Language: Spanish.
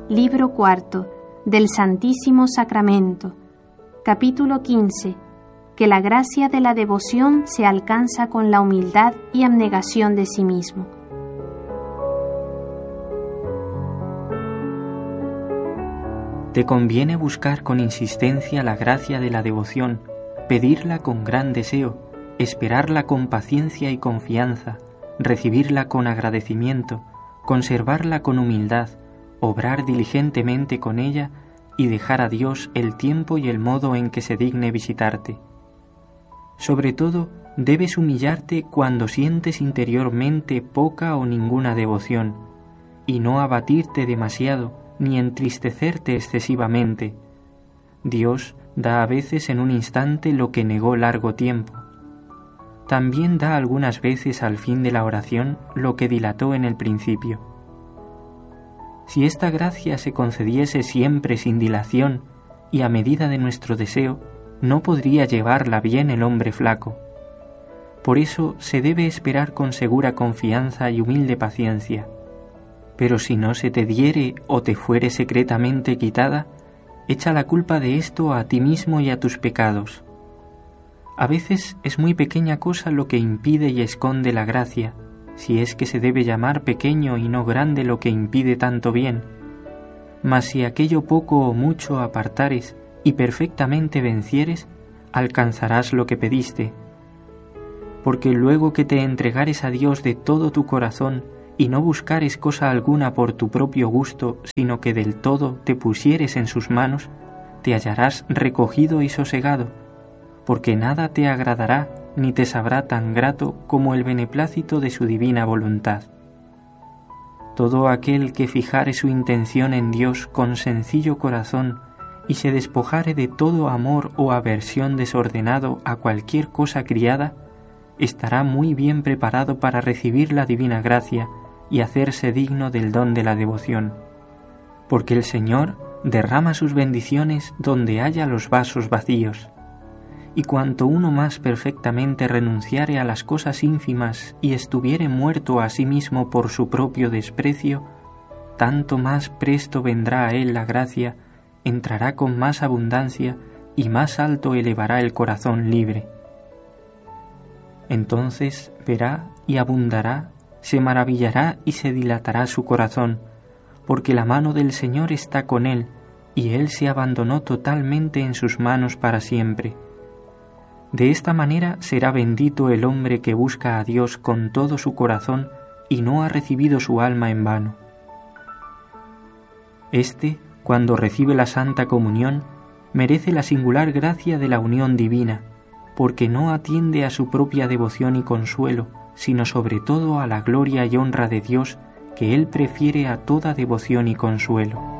Libro cuarto del Santísimo Sacramento, capítulo 15, que la gracia de la devoción se alcanza con la humildad y abnegación de sí mismo. Te conviene buscar con insistencia la gracia de la devoción, pedirla con gran deseo, esperarla con paciencia y confianza, recibirla con agradecimiento, conservarla con humildad, obrar diligentemente con ella y dejar a Dios el tiempo y el modo en que se digne visitarte. Sobre todo, debes humillarte cuando sientes interiormente poca o ninguna devoción, y no abatirte demasiado ni entristecerte excesivamente. Dios da a veces en un instante lo que negó largo tiempo. También da algunas veces al fin de la oración lo que dilató en el principio. Si esta gracia se concediese siempre sin dilación y a medida de nuestro deseo, no podría llevarla bien el hombre flaco. Por eso se debe esperar con segura confianza y humilde paciencia. Pero si no se te diere o te fuere secretamente quitada, echa la culpa de esto a ti mismo y a tus pecados. A veces es muy pequeña cosa lo que impide y esconde la gracia, si es que se debe llamar pequeño y no grande lo que impide tanto bien. Mas si aquello poco o mucho apartares y perfectamente vencieres, alcanzarás lo que pediste. Porque luego que te entregares a Dios de todo tu corazón y no buscares cosa alguna por tu propio gusto, sino que del todo te pusieres en sus manos, te hallarás recogido y sosegado, porque nada te agradará ni te sabrá tan grato como el beneplácito de su divina voluntad. Todo aquel que fijare su intención en Dios con sencillo corazón y se despojare de todo amor o aversión desordenado a cualquier cosa criada, estará muy bien preparado para recibir la divina gracia y hacerse digno del don de la devoción, porque el Señor derrama sus bendiciones donde haya los vasos vacíos. Y cuanto uno más perfectamente renunciare a las cosas ínfimas y estuviere muerto a sí mismo por su propio desprecio, tanto más presto vendrá a él la gracia, entrará con más abundancia y más alto elevará el corazón libre. Entonces verá y abundará, se maravillará y se dilatará su corazón, porque la mano del Señor está con él, y él se abandonó totalmente en sus manos para siempre. De esta manera será bendito el hombre que busca a Dios con todo su corazón y no ha recibido su alma en vano. Este, cuando recibe la Santa Comunión, merece la singular gracia de la unión divina, porque no atiende a su propia devoción y consuelo, sino sobre todo a la gloria y honra de Dios, que Él prefiere a toda devoción y consuelo.